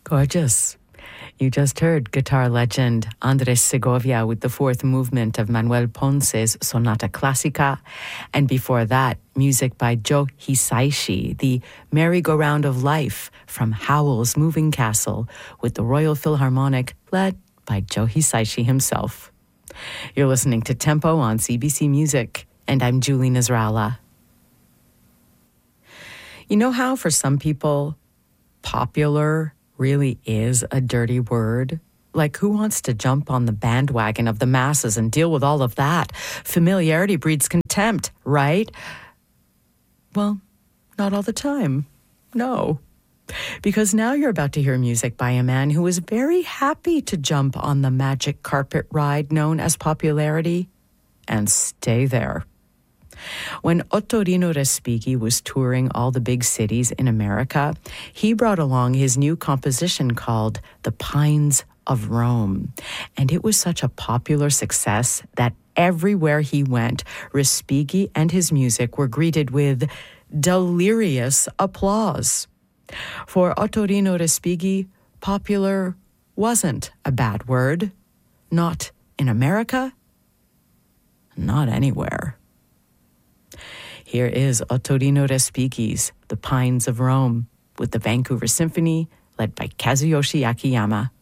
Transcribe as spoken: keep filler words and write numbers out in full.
Gorgeous. You just heard guitar legend Andres Segovia with the fourth movement of Manuel Ponce's Sonata Classica, and before that, music by Joe Hisaishi, the Merry-Go-Round of Life from Howl's Moving Castle, with the Royal Philharmonic led by Joe Hisaishi himself. You're listening to Tempo on C B C Music, and I'm Julie Nasrallah. You know how for some people, popular really is a dirty word? Like, who wants to jump on the bandwagon of the masses and deal with all of that? Familiarity breeds contempt, right? Well, not all the time. No. Because now you're about to hear music by a man who is very happy to jump on the magic carpet ride known as popularity and stay there. When Ottorino Respighi was touring all the big cities in America, he brought along his new composition called The Pines of Rome. And it was such a popular success that everywhere he went, Respighi and his music were greeted with delirious applause. For Ottorino Respighi, popular wasn't a bad word. Not in America, not anywhere. Here is Ottorino Respighi's The Pines of Rome with the Vancouver Symphony led by Kazuyoshi Akiyama.